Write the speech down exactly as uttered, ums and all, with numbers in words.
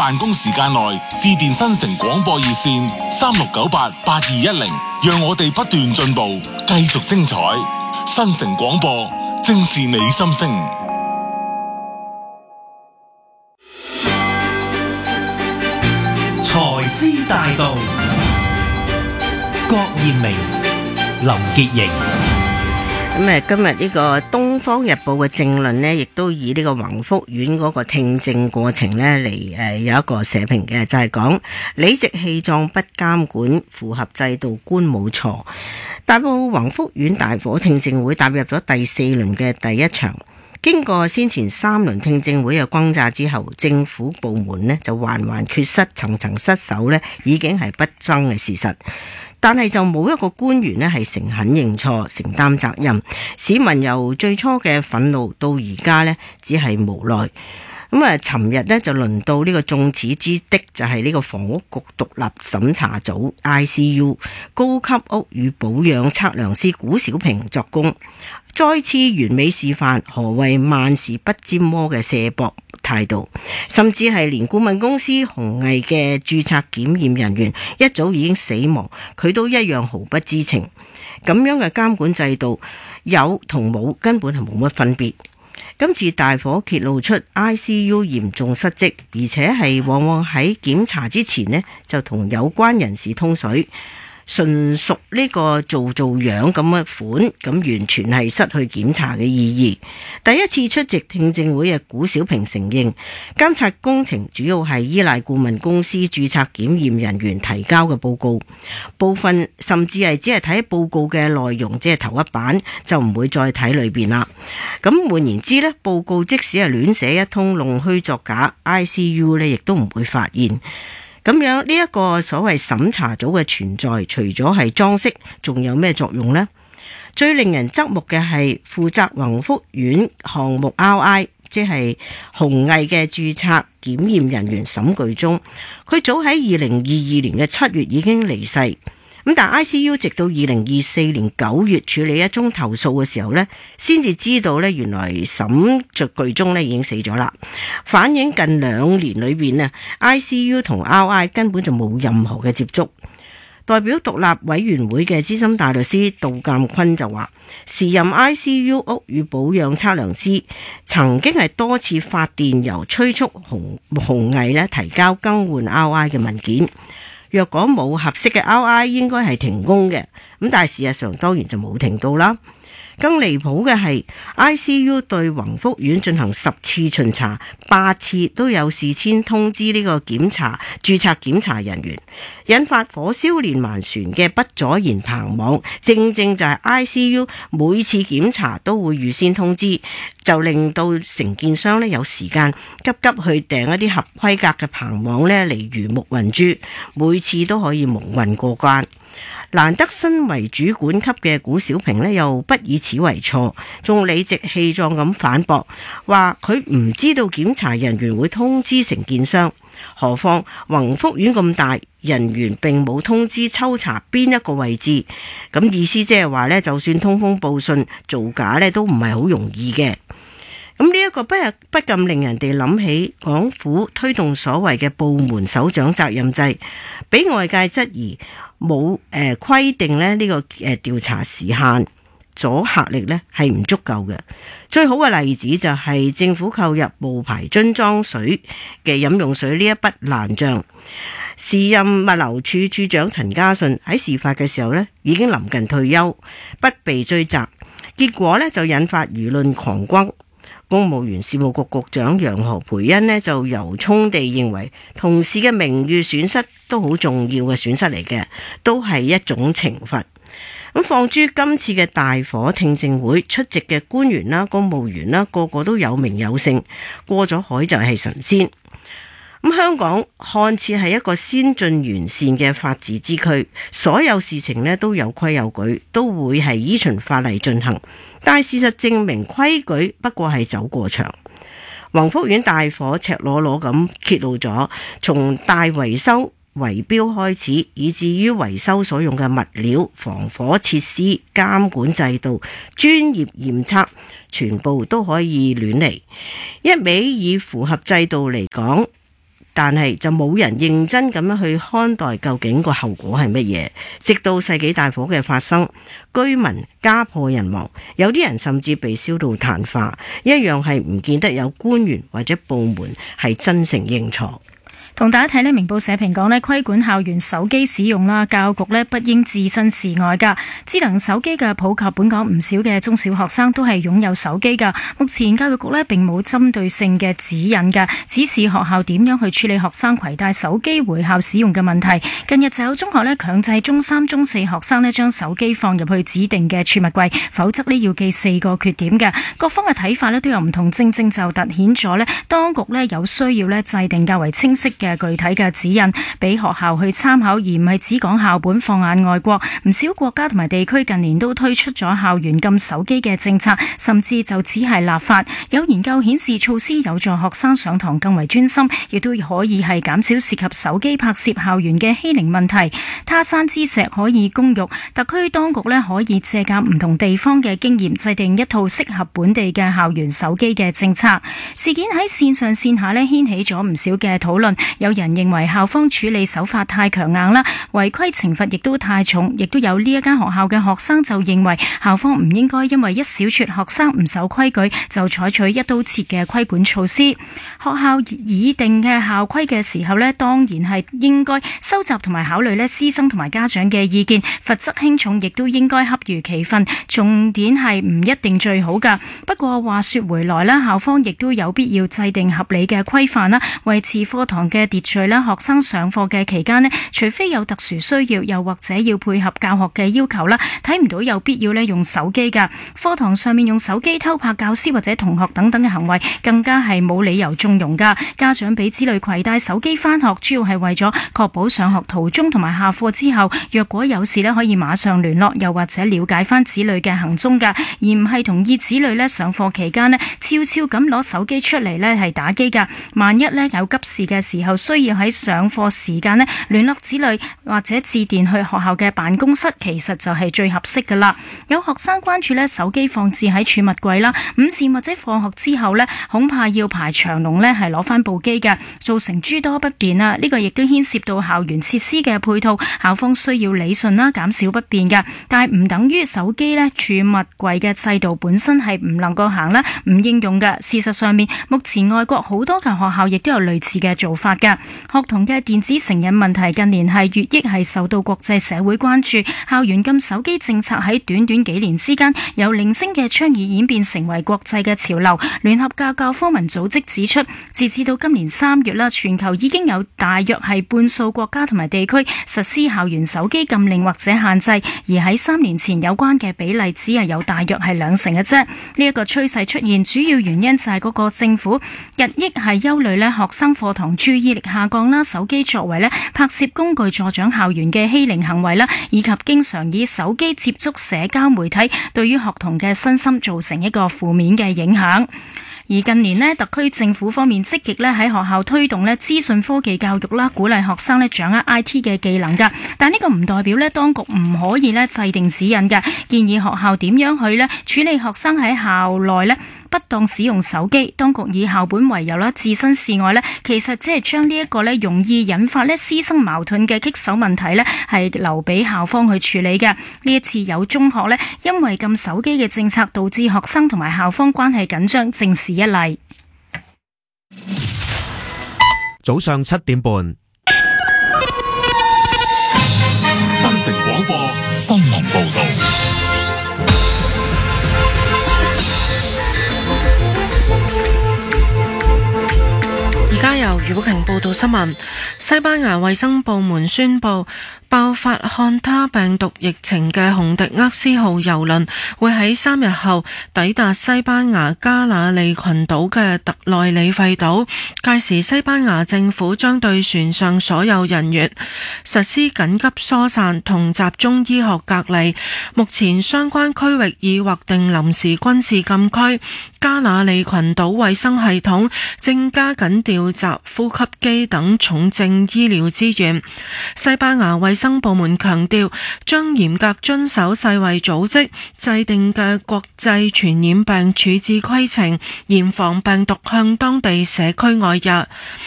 辦公時間內致電新城廣播熱線三六九八八二一零，讓我哋不斷進步，繼續精彩。新城廣播，正是你心聲。 財資大道，郭艷明、林潔瑩。 咁誒，今日呢個《東方日報》嘅政論呢，亦都以呢個宏福院嗰個聽證過程呢嚟誒有一個社評嘅，就係講理直氣壯不監管，符合制度，官冇錯。大埔宏福院大火聽證會踏入咗第四輪嘅第一場，經過先前三輪聽證會嘅轟炸之後，政府部門呢就環環缺失，層層失守呢已經係不爭嘅事實。但係就冇一個官員呢係誠懇認錯、承擔責任。市民由最初嘅憤怒到而家呢，只係無奈。咁啊，尋日呢就輪到呢個眾矢之的，就係呢個房屋局獨立審查組 I C U 高級屋宇保養測量師古小平作供，再次完美示範何謂萬事不沾鍋嘅卸膊態度，甚至係連顧問公司鴻毅嘅註冊檢驗人員一早已經死亡，佢都一樣毫不知情。咁樣嘅監管制度有同冇根本係冇乜分別。今次大火揭露出 I C U 嚴重失職，而且係往往喺檢查之前呢就同有關人士通水，純屬呢個做做樣咁嘅款，咁完全係失去檢查嘅意義。第一次出席聽證會嘅古小平承認，監察工程主要係依賴顧問公司註冊檢驗人員提交嘅報告，部分甚至係只係睇報告嘅內容，即係頭一版就唔會再睇裏邊啦。咁換言之呢，報告即使係亂寫一通，弄虛作假， I C U 呢亦都唔會發現。咁樣呢一個所謂審查組嘅存在，除咗係裝飾，仲有咩作用呢？最令人側目嘅係負責宏福院項目 R I， 即係鴻毅嘅註冊檢驗人員沈巨忠，佢早喺二零二二年嘅七月已經離世。咁但 I C U 直到二零二四年九月處理一宗投訴嘅時候呢，先至知道呢，原來沈巨忠呢已經死咗啦，反映近兩年裏邊呢 I C U 同 R I 根本就冇任何嘅接觸。代表獨立委員會嘅資深大律師杜鑑坤就話，時任 I C U 屋宇保養測量師曾經係多次發電郵催促鴻鴻毅呢提交更換 R I 嘅文件。若果冇合適嘅 R I， 應該係停工嘅。咁但係事實上當然就冇停到啦。更離譜嘅係 I C U 對宏福院進行十次巡查，八次都有事先通知呢個檢查註冊檢查人員，引發火燒連環船嘅不阻言棚網，正正就係 I C U 每次檢查都會預先通知，就令到承建商呢有時間急急去訂一啲合規格嘅棚網呢嚟魚目混珠，每次都可以蒙混過關。難得身為主管級嘅古小平呢，又不以此為錯，仲理直氣壯咁反駁，話佢唔知道檢查人員會通知承建商，何況宏福院咁大，人員並冇通知抽查邊一個位置，咁意思即係話呢，就算通風報信造假呢，都唔係好容易嘅。咁呢一個不不禁令人哋諗起港府推動所謂嘅部門首長責任制，俾外界質疑冇誒規定咧呢個誒調查時限，阻嚇力呢係唔足夠嘅。最好嘅例子就係政府購入無牌樽裝水嘅飲用水呢一筆爛賬。時任物流處處長陳家信喺事發嘅時候呢已經臨近退休，不被追責，結果呢就引發輿論狂轟。公務員事務局局長楊何蓓茵呢就由衷地認為同事嘅名譽損失都好重要嘅損失嚟嘅，都係一種懲罰。咁放諸今次嘅大火聽證會出席嘅官員啦、公務員啦，個個都有名有姓，過咗海就係神仙。咁香港看似係一個先進完善嘅法治之區，所有事情呢都有規有矩，都會係依循法例進行。但事實證明，規矩不過係走過場。宏福院大火赤裸裸咁揭露咗，從大維修圍標開始，以至於維修所用嘅物料、防火設施、監管制度、專業驗測，全部都可以亂嚟。一味以符合制度嚟講， 但係就冇人認真咁樣去看待究竟個後果係乜嘢。直到世紀大火嘅發生，居民家破人亡，有啲人甚至被燒到炭化，一樣係唔見得有官員或者部門係真誠認錯。 同大家睇呢明報社評講呢，規管校園手機使用啦，教育局呢不應置身事外噶。智能手機嘅普及，本港唔少嘅中小學生都係擁有手機噶。目前教育局呢並冇針對性嘅指引嘅，指示學校點樣去處理學生攜帶手機回校使用嘅問題。近日就有中學呢強制中三、中四學生呢將手機放入去指定嘅儲物櫃，否則呢要記四個缺點嘅。各方嘅睇法呢都有唔同，正正就凸顯咗呢當局呢有需要呢制定較為清晰嘅具體嘅指引俾學校去參考，而唔係只講校本放眼外國。唔少國家同埋地區近年都推出咗校園禁手機嘅政策，甚至就只係立法。有研究顯示措施有助學生上堂更為專心，亦都可以係減少涉及手機拍攝校園嘅欺凌問題。他山之石可以攻玉，特區當局呢可以借鑒唔同地方嘅經驗，制定一套適合本地嘅校園手機嘅政策。事件喺線上線下呢掀起咗唔少嘅討論，有人認為校方處理手法太強硬啦，違規懲罰亦都太重，亦都有呢一間學校嘅學生就認為校方唔應該因為一小撮學生唔守規矩就採取一刀切嘅規管措施。學校擬定嘅校規嘅時候呢，當然係應該收集同埋考慮呢師生同埋家長嘅意見，罰則輕重亦都應該恰如其分，重點係唔一定最好噶。不過話說回來啦，校方亦都有必要制定合理嘅規範啦，維持課堂嘅秩序。學生上課嘅期間呢，除非有特殊需要，又或者要配合教學嘅要求啦，睇唔到有必要呢用手機噶。課堂上面用手機偷拍教師或者同學等等嘅行為，更加係冇理由縱容噶。家長俾子女攜帶手機返學，主要係為咗確保上學途中同埋下課之後，若果有事呢，可以馬上聯絡，又或者了解翻子女嘅行蹤噶，而唔係同意子女呢上課期間呢，悄悄咁攞手機出嚟呢係打機噶。萬一呢有急事嘅時候，需要喺上課時間呢聯絡子女或者致電去學校嘅辦公室，其實就係最合適噶啦。有學生關注呢手機放置喺儲物櫃啦，午膳或者放學之後呢，恐怕要排長龍呢係攞翻部機嘅，造成諸多不便啦。呢個亦都牽涉到校園設施嘅配套，校方需要理順啦，減少不便嘅。但係唔等於手機呢儲物櫃嘅制度本身係唔能夠行啦，唔應用嘅。事實上面，目前外國好多嘅學校亦都有類似嘅做法嘅。學童嘅電子成癮問題近年係越益係受到國際社會關注，校園禁手機政策喺短短幾年之間由零星嘅倡議演變成為國際嘅潮流。聯合教教科文組織指出，截至到今年三月啦，全球已經有大約係半數國家同埋地區實施校園手機禁令或者限制，而喺三年前有關嘅比例只係有大約係兩成嘅啫。呢一個趨勢出現，主要原因就係嗰個政府日益係憂慮咧學生課堂注意力下降啦，手機作為咧拍攝工具助長校園嘅欺凌行為啦，以及經常以手機接觸社交媒體，對於學童嘅身心造成一個負面嘅影響。而近年呢，特區政府方面積極咧喺學校推動咧資訊科技教育啦，鼓勵學生咧掌握 I T 嘅技能噶。但呢個唔代表咧當局唔可以咧制定指引嘅，建議學校點樣去咧處理學生喺校內咧不當使用手機。當局以校本為由啦，置身事外咧，其實即係將呢一個咧容易引發咧師生矛盾嘅棘手問題咧，係留俾校方去處理嘅。呢一次有中學咧因為禁手機嘅政策，導致學生同埋校方關係緊張，正是一例。 早上七點半， 新城廣播新聞報道。 而家由余寶瓊報道新聞。西班牙衛生部門宣布，爆發漢他病毒疫情嘅洪迪厄斯號郵輪會喺三日後抵達西班牙加那利群島嘅特內里費島，屆時西班牙政府將對船上所有人員實施緊急疏散同集中醫學隔離。目前相關區域已劃定臨時軍事禁區。加那利群島衛生系統正加緊調集呼吸機等重症醫療資源。西班牙衛生部門強調，將嚴格遵守世衛組織制定嘅國際傳染病處置規程，嚴防病毒向當地社區外溢。